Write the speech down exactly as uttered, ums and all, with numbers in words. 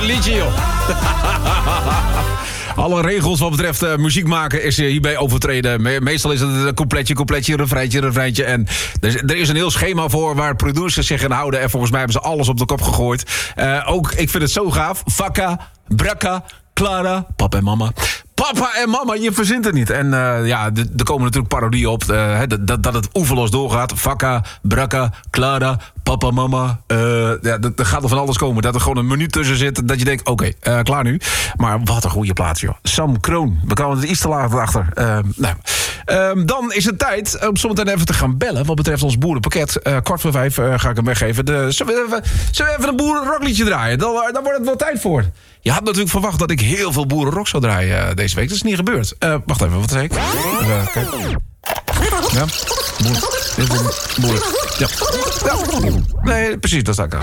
een liedje, joh. Alle regels wat betreft uh, muziek maken is uh, hierbij overtreden. Me- meestal is het een coupletje, coupletje, refreintje, refreintje. En er is, er is een heel schema voor waar producers zich aan houden. En volgens mij hebben ze alles op de kop gegooid. Uh, ook, ik vind het zo gaaf. Vakka, Brakka, Clara, papa en mama. Papa en mama, je verzint het niet. En uh, ja, d- er komen natuurlijk parodieën op. Uh, dat, dat, dat het oeverloos doorgaat. Vakka, Brakka, Clara, papa, mama. Uh, ja, d- er gaat er van alles komen. Dat er gewoon een menu tussen zit. Dat je denkt, oké, okay, uh, klaar nu. Maar wat een goede plaats, joh. Sam Kroon. We kwamen er iets te laat achter. Uh, nou. Uh, dan is het tijd om zometeen even te gaan bellen. Wat betreft ons boerenpakket. Uh, kwart voor vijf uh, ga ik hem weggeven. De, zullen, we even, zullen we even een boerenrockliedje draaien? Dan, uh, dan wordt het wel tijd voor. Je had natuurlijk verwacht dat ik heel veel boerenrock zou draaien uh, deze week. Dat is niet gebeurd. Uh, wacht even, wat zei ik? Even kijken. Ja, boer. Boer. Ja. Ja. Nee, precies, dat sta ik aan.